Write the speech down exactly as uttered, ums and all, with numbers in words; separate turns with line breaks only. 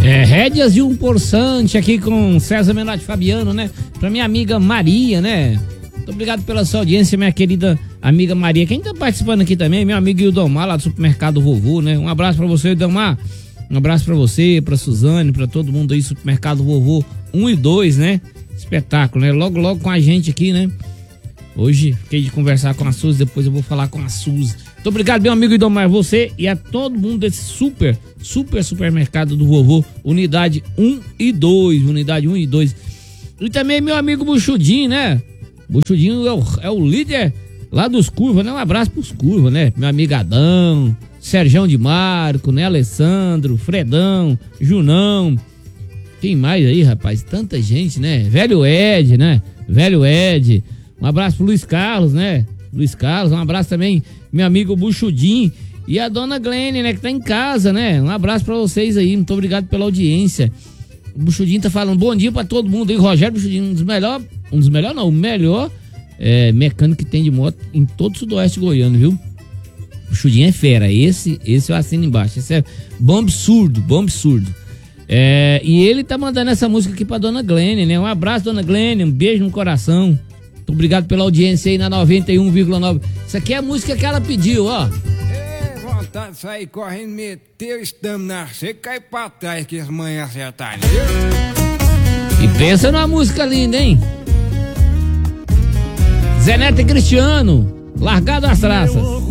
É, rédeas de um porçante aqui com César Menotti Fabiano, né? Pra minha amiga Maria, né? Muito obrigado pela sua audiência, minha querida amiga Maria. Quem tá participando aqui também, meu amigo Ildomar, lá do Supermercado Vovô, né? Um abraço pra você, Ildomar. Um abraço pra você, pra Suzane, pra todo mundo aí, Supermercado Vovô um e dois, né? Espetáculo, né? Logo, logo com a gente aqui, né? Hoje, fiquei de conversar com a Suzy, depois eu vou falar com a Suzy. Muito obrigado, meu amigo Idomar, você e a todo mundo desse super, super supermercado do Vovô, unidade um e dois, unidade um e dois. E também meu amigo Buchudinho, né? Buchudinho é o, é o líder lá dos Curvas, né? Um abraço pros Curvas, né? Meu amigo Adão, Serjão de Marco, né? Alessandro, Fredão, Junão. Quem mais aí, rapaz? Tanta gente, né? Velho Ed, né? Velho Ed. Um abraço pro Luiz Carlos, né? Luiz Carlos, um abraço também, meu amigo Buchudinho. E a dona Glênia, né? Que tá em casa, né? Um abraço pra vocês aí, muito obrigado pela audiência. O Buchudinho tá falando bom dia pra todo mundo aí. Rogério Buchudinho, um dos melhores, um dos melhores não, o melhor é, mecânico que tem de moto em todo o sudoeste goiano, viu? Buchudinho é fera, esse, esse eu assino embaixo. Esse é bom absurdo, bom absurdo. É, e ele tá mandando essa música aqui pra dona Glênia, né? Um abraço, dona Glênia, um beijo no coração. Muito obrigado pela audiência aí na noventa e um vírgula nove. Isso aqui é a música que ela pediu, ó.
É, vontade de sair correndo, meter o estamina, você cai pra trás que as manhãs acertarem.
E pensa numa música linda, hein? Zé Neto e Cristiano, Largado as Traças.